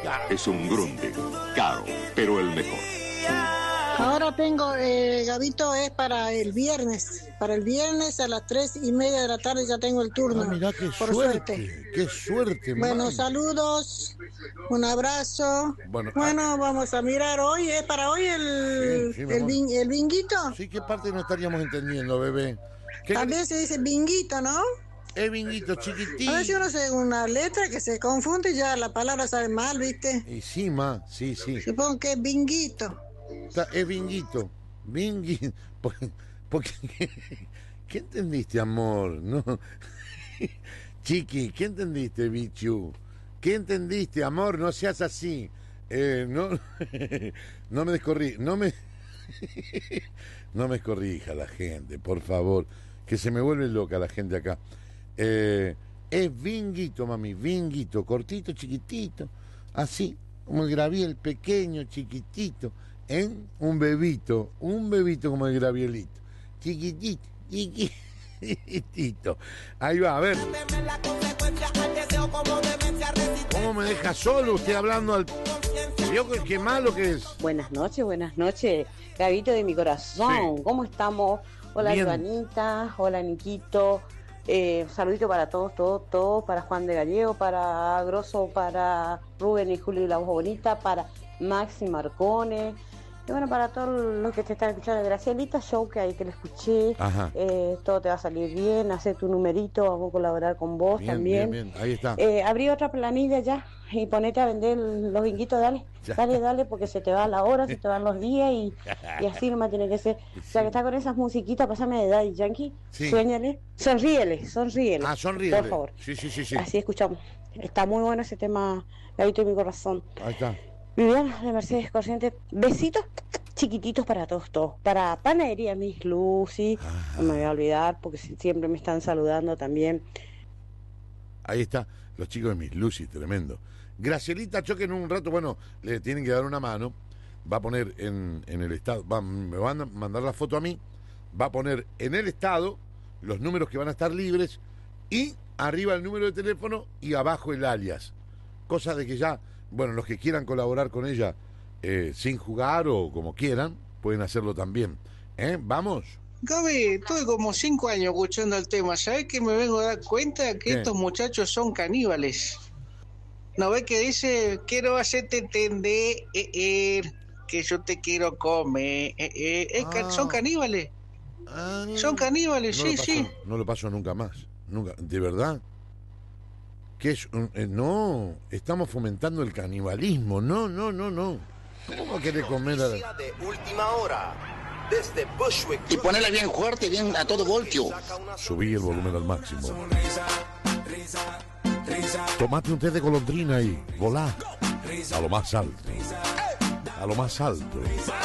Es un Grundig, caro, pero el mejor. Ahora tengo, Gabito, es para el viernes. Para el viernes a las 3:30 de la tarde ya tengo el turno. Ah, mirá, qué por suerte. Qué suerte, Bueno, man. saludos, un abrazo. Bueno, vamos a mirar hoy, ¿es para hoy el binguito? Sí, ¿qué parte no estaríamos entendiendo, bebé? También se dice binguito, ¿no? Es binguito, chiquitito. A ver si uno se una letra que se confunde y ya la palabra sabe mal, ¿viste? Y sí, ma, sí. Supongo que es binguito. Es binguito. Binguito. Porque ¿qué entendiste, amor? No. Chiqui, ¿qué entendiste, bichu? ¿Qué entendiste, amor? No seas así. No me descorrija, no me escorrija la gente, por favor, que se me vuelve loca la gente acá. Es binguito, mami, binguito, cortito, chiquitito, así, como el Graviel, pequeño, chiquitito, en un bebito como el Gravielito, chiquitito. Ahí va, a ver. ¿Cómo me deja solo usted hablando al... Yo, qué malo que es. Buenas noches, Gabito de mi corazón. Sí. ¿Cómo estamos? Hola, Ivanita, hola, Niquito. Saludito para todos, para Juan de Gallego, para Grosso, para Rubén y Julio y la Voz Bonita, para Maxi Marcone. Y bueno, para todos los que te están escuchando, Gracielita Show, que ahí que le escuché, todo te va a salir bien, hacer tu numerito, vamos a colaborar con vos también. Bien, ahí está. Abrí otra planilla ya y ponete a vender los binguitos, dale, porque se te va la hora, se te van los días y así nomás tiene que ser. Sí. O sea, que está con esas musiquitas, pásame de Daddy Yankee, suéñale, sonríele. Ah, sonríele. Por favor. Sí. Así escuchamos. Está muy bueno ese tema, Gabito de mi corazón. Ahí está. Viviana de Mercedes Corrientes, besitos chiquititos para todos. Para Panadería Miss Lucy, no me voy a olvidar porque siempre me están saludando también. Ahí está, los chicos de Miss Lucy, tremendo. Gracielita Choque en un rato, bueno, le tienen que dar una mano, va a poner en el estado, me van a mandar la foto a mí, va a poner en el estado los números que van a estar libres y arriba el número de teléfono y abajo el alias. Cosa de que ya... Bueno, los que quieran colaborar con ella sin jugar o como quieran, pueden hacerlo también. ¿Vamos? Gaby, tuve como 5 años escuchando el tema. ¿Sabés que me vengo a dar cuenta que estos muchachos son caníbales? ¿No ves que dice, quiero hacerte entender que yo te quiero comer? Son caníbales. Son caníbales, sí. No lo paso nunca más. Nunca, ¿de verdad? ¿Qué es? No, estamos fomentando el canibalismo. No. ¿Cómo querés comer a la... de última hora desde Bushwick? Y ponerla bien fuerte, bien a todo voltio. Subí el volumen al máximo. Tomate un té de golondrina y volá a lo más alto. A lo más alto.